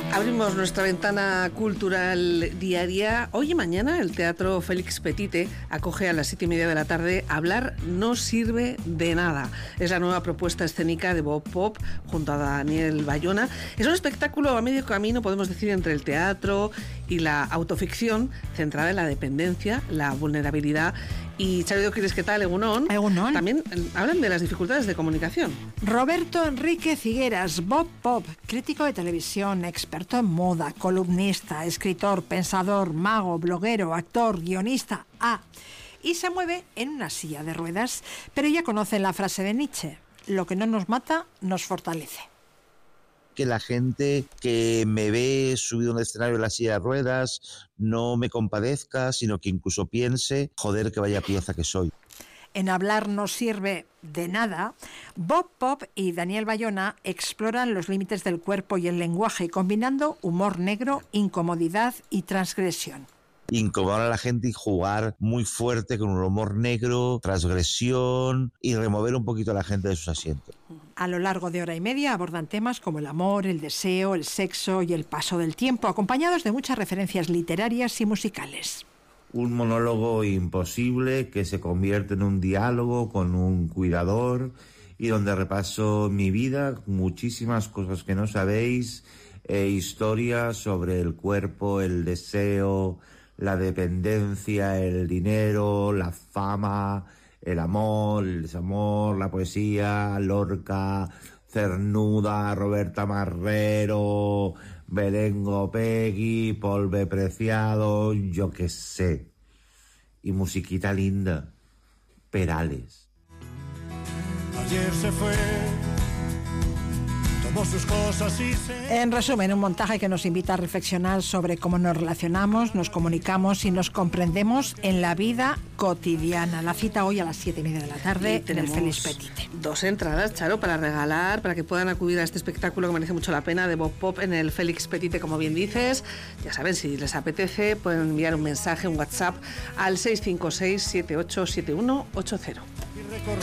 Abrimos nuestra ventana cultural diaria. Hoy y mañana el Teatro Félix Petite acoge a las 7:30 de la tarde Hablar no sirve de nada. Es la nueva propuesta escénica de Bob Pop junto a Daniel Bayona. Es un espectáculo a medio camino, podemos decir, entre el teatro y la autoficción, centrada en la dependencia, la vulnerabilidad. Y Charo Quires, ¿qué tal? Egunon. Egunon. También hablan de las dificultades de comunicación. Roberto Enrique Figueras, Bob Pop, crítico de televisión, experto en moda, columnista, escritor, pensador, mago, bloguero, actor, guionista, y se mueve en una silla de ruedas. Pero ya conocen la frase de Nietzsche: lo que no nos mata, nos fortalece. Que la gente que me ve subido a un escenario en la silla de ruedas no me compadezca, sino que incluso piense, joder, que vaya pieza que soy. En Hablar no sirve de nada, Bob Pop y Daniel Bayona exploran los límites del cuerpo y el lenguaje, combinando humor negro, incomodidad y transgresión. Incomodar a la gente y jugar muy fuerte con un humor negro, transgresión y remover un poquito a la gente de sus asientos. A lo largo de hora y media abordan temas como el amor, el deseo, el sexo y el paso del tiempo, acompañados de muchas referencias literarias y musicales. Un monólogo imposible que se convierte en un diálogo con un cuidador y donde repaso mi vida, muchísimas cosas que no sabéis, historias sobre el cuerpo, el deseo, la dependencia, el dinero, la fama, el amor, el desamor, la poesía, Lorca, Cernuda, Roberta Marrero, Berengo Peggy, Polve Preciado, yo qué sé. Y musiquita linda, Perales. Ayer se fue, tomó sus cosas y se... En resumen, un montaje que nos invita a reflexionar sobre cómo nos relacionamos, nos comunicamos y nos comprendemos en la vida cotidiana. La cita hoy a las 7:30 de la tarde en el Félix Petite. 2 entradas, Charo, para regalar, para que puedan acudir a este espectáculo que merece mucho la pena, de Bob Pop en el Félix Petite, como bien dices. Ya saben, si les apetece, pueden enviar un mensaje, un WhatsApp al 656 787180.